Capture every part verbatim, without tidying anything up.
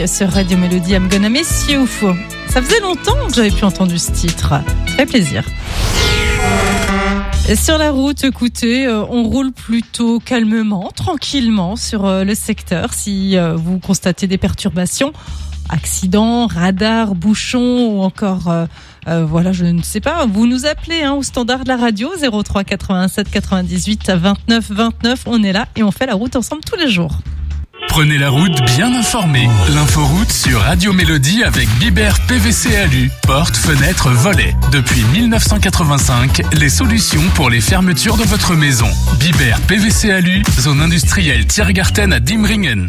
Sur Radio Mélodie, I'm gonna miss you. Ça faisait longtemps que j'avais plus entendu ce titre. Ça fait plaisir. Et sur la route, écoutez, on roule plutôt calmement, tranquillement sur le secteur. Si vous constatez des perturbations, accidents, radars, bouchons ou encore, euh, euh, voilà, je ne sais pas, vous nous appelez hein, au standard de la radio zéro trois quatre-vingt-sept quatre-vingt-dix-huit vingt-neuf vingt-neuf. On est là et on fait la route ensemble tous les jours. Prenez la route bien informée. L'inforoute sur Radio Mélodie avec Bibert P V C Alu. Portes, fenêtres, volets. Depuis dix-neuf cent quatre-vingt-cinq, les solutions pour les fermetures de votre maison. Bibert P V C Alu, zone industrielle Tiergarten à Diemringen.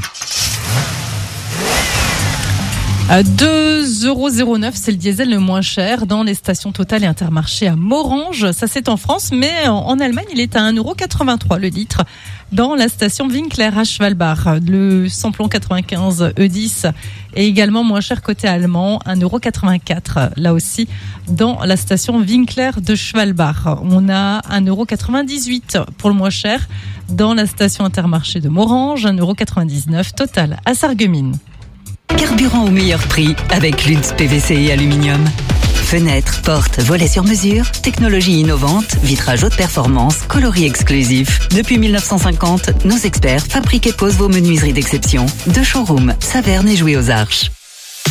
À deux euros zéro neuf, c'est le diesel le moins cher dans les stations Total et Intermarché à Morange. Ça, c'est en France, mais en Allemagne, il est à un euro quatre-vingt-trois le litre dans la station Winkler à Schwalbach. Le samplon quatre-vingt-quinze E dix est également moins cher côté allemand, un euro quatre-vingt-quatre. Là aussi, dans la station Winkler de Schwalbach. On a un euro quatre-vingt-dix-huit pour le moins cher dans la station Intermarché de Morange, un euro quatre-vingt-dix-neuf Total à Sarreguemines. Carburant au meilleur prix avec Lutz P V C et aluminium. Fenêtres, portes, volets sur mesure, technologie innovante, vitrage haute performance, coloris exclusif. Depuis dix-neuf cent cinquante, nos experts fabriquent et posent vos menuiseries d'exception. Deux showrooms, Saverne et Jouy aux Arches.